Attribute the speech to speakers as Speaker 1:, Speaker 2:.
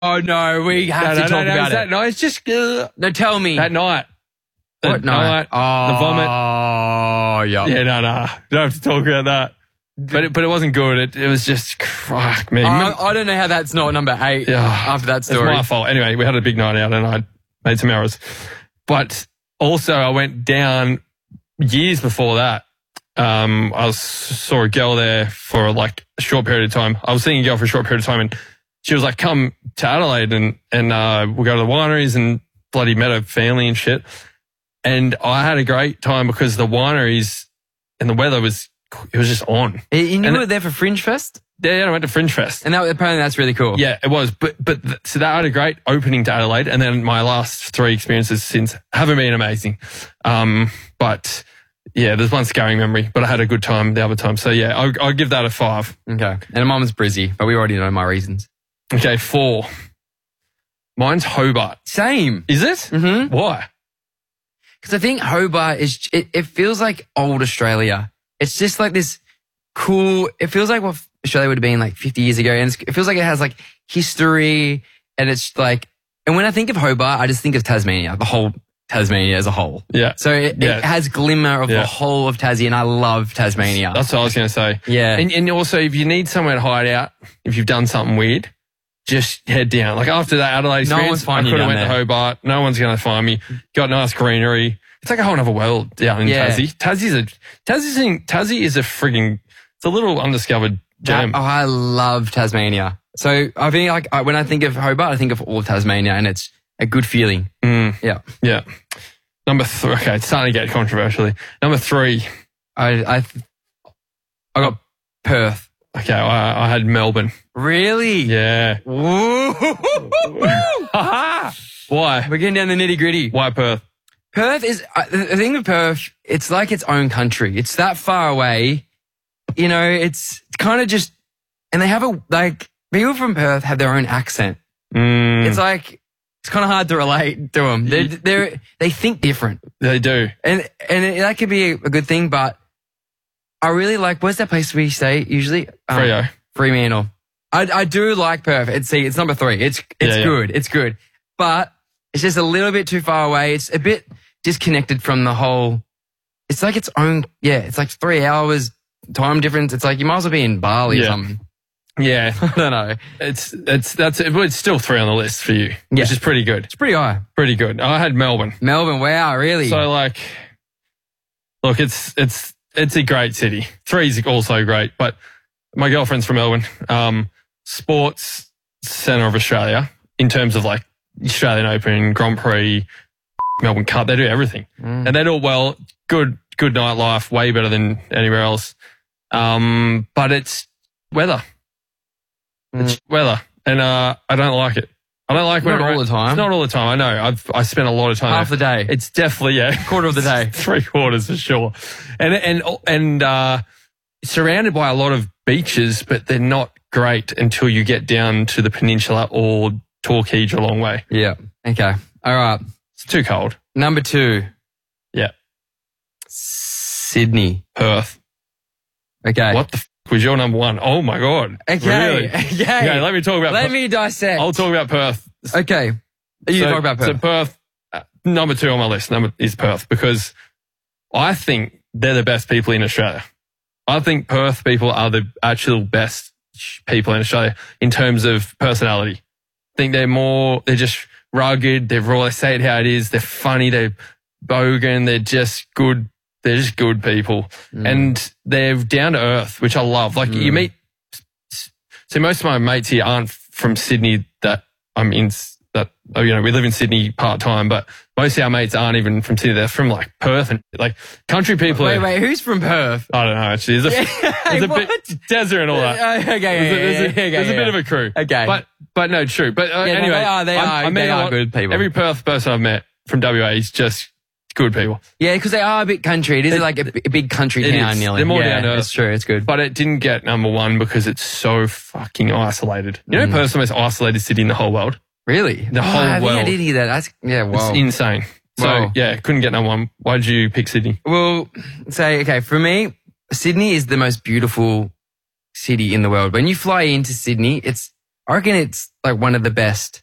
Speaker 1: Oh, no, we have to talk about it.
Speaker 2: No, it's just...
Speaker 1: No, tell me.
Speaker 2: That night.
Speaker 1: What night?
Speaker 2: The vomit.
Speaker 1: Oh, yeah.
Speaker 2: Yeah, no. Don't have to talk about that. But it wasn't good. It was just... Fuck me.
Speaker 1: I don't know how that's not number 8 after that story.
Speaker 2: It's my fault. Anyway, we had a big night out and I made some errors. But also I went down years before that. I saw a girl there for like a short period of time. I was seeing a girl for a short period of time and she was like, come to Adelaide and we'll go to the wineries and bloody met her family and shit. And I had a great time because the wineries and the weather was just on.
Speaker 1: And you were there for Fringe Fest?
Speaker 2: Yeah, I went to Fringe Fest.
Speaker 1: And apparently that's really cool.
Speaker 2: Yeah, it was. So that had a great opening to Adelaide. And then my last 3 experiences since haven't been amazing. But yeah, there's one scarring memory, but I had a good time the other time. So yeah, I'll give that a 5.
Speaker 1: Okay. And mum's Brizzy, but we already know my reasons.
Speaker 2: Okay, 4. Mine's Hobart.
Speaker 1: Same.
Speaker 2: Is it?
Speaker 1: Mm-hmm.
Speaker 2: Why?
Speaker 1: Because I think Hobart it feels like old Australia. It's just like this cool, it feels like what Australia would have been like 50 years ago. And it feels like it has like history and it's like, and when I think of Hobart, I just think of Tasmania, the whole Tasmania as a whole.
Speaker 2: Yeah.
Speaker 1: So it has glimmer of the whole of Tassie and I love Tasmania.
Speaker 2: That's what I was going to say.
Speaker 1: Yeah.
Speaker 2: And also if you need somewhere to hide out, if you've done something weird, just head down. Like after that Adelaide experience, I could have went to Hobart. No one's going to find me. Got nice greenery. It's like a whole other world down in Tassie. Tassie is a frigging, it's a little undiscovered gem.
Speaker 1: I love Tasmania. So I think like when I think of Hobart, I think of all of Tasmania and it's a good feeling. Yeah.
Speaker 2: Yeah. Number 3. Okay, it's starting to get controversially. Number 3.
Speaker 1: I got Perth.
Speaker 2: Okay, I had Melbourne.
Speaker 1: Really?
Speaker 2: Yeah.
Speaker 1: Woo!
Speaker 2: Why?
Speaker 1: We're getting down the nitty gritty.
Speaker 2: Why Perth?
Speaker 1: Perth is, the thing with Perth, it's like its own country. It's that far away. You know, it's kind of just, and they have people from Perth have their own accent. It's like, it's kind of hard to relate to them. They think different.
Speaker 2: They do.
Speaker 1: And that could be a good thing, but I really like, where's that place we stay usually?
Speaker 2: Freo.
Speaker 1: Fremantle. I do like Perth. It's number 3. It's good. It's good. But it's just a little bit too far away. It's a bit disconnected from the whole, it's like its own, it's like 3 hours time difference. It's like you might as well be in Bali or something.
Speaker 2: Yeah.
Speaker 1: I don't know.
Speaker 2: It's still 3 on the list for you, which is pretty good.
Speaker 1: It's pretty high.
Speaker 2: Pretty good. I had Melbourne.
Speaker 1: Melbourne, wow, really?
Speaker 2: So like, look, it's a great city. 3 is also great, but my girlfriend's from Melbourne. Sports centre of Australia in terms of like Australian Open, Grand Prix, Melbourne Cup. They do everything. And they do it well. Good nightlife, way better than anywhere else. But it's weather. It's weather. And I don't like it. I don't like when
Speaker 1: not all the time.
Speaker 2: It's not all the time. I know. I spent a lot of time.
Speaker 1: Half the day.
Speaker 2: It's definitely
Speaker 1: quarter of the day.
Speaker 2: 3/4 for sure. And surrounded by a lot of beaches, but they're not great until you get down to the peninsula or Torquay a long way.
Speaker 1: Yeah. Okay. All right.
Speaker 2: It's too cold.
Speaker 1: Number 2.
Speaker 2: Yeah.
Speaker 1: Sydney.
Speaker 2: Perth.
Speaker 1: Okay.
Speaker 2: What the f*** was your number 1? Oh my God.
Speaker 1: Okay.
Speaker 2: Really? Okay, let me talk about
Speaker 1: Let me dissect.
Speaker 2: I'll talk about Perth.
Speaker 1: Okay. You talk about Perth.
Speaker 2: So Perth, number 2 on my list is Perth because I think they're the best people in Australia. I think Perth people are the actual best people in Australia in terms of personality. I think they're just rugged, they're raw, they say it how it is, they're funny, they're bogan, they're just good people. And they're down to earth, which I love. Like you meet, so most of my mates here aren't from Sydney that I'm in, we live in Sydney part-time, but most of our mates aren't even from Sydney. They're from like Perth and like country people.
Speaker 1: Wait, who's from Perth?
Speaker 2: I don't know actually. There's a bit desert and all that. There's a bit of a crew.
Speaker 1: Okay.
Speaker 2: But no, true. But anyway.
Speaker 1: They are good people.
Speaker 2: Every Perth person I've met from WA is just good people.
Speaker 1: Yeah, because they are a bit country. It is like a big country town nearly.
Speaker 2: They're more down to earth.
Speaker 1: It's true. It's good.
Speaker 2: But it didn't get number 1 because it's so fucking isolated. You know Perth's the most isolated city in the whole world?
Speaker 1: Really?
Speaker 2: The whole world.
Speaker 1: I did hear that. Wow.
Speaker 2: It's insane. So, couldn't get number 1. Why did you pick Sydney?
Speaker 1: Well, for me, Sydney is the most beautiful city in the world. When you fly into Sydney, it's I reckon it's like one of the best